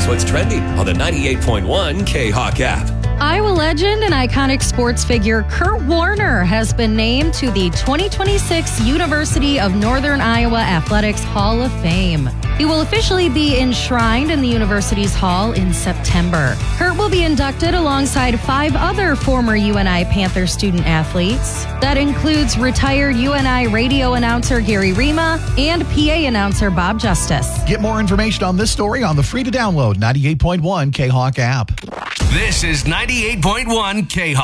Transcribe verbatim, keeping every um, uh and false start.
Here's what's trending on the ninety-eight point one K-Hawk app. Iowa legend and iconic sports figure Kurt Warner has been named to the twenty twenty-six University of Northern Iowa Athletics Hall of Fame. He will officially be enshrined in the university's hall in September. Kurt will be inducted alongside five other former U N I Panther student athletes. That includes retired U N I radio announcer Gary Rima and P A announcer Bob Justice. Get more information on this story on the free-to-download ninety-eight point one K-Hawk app. This is ninety-eight point one K-Hawk.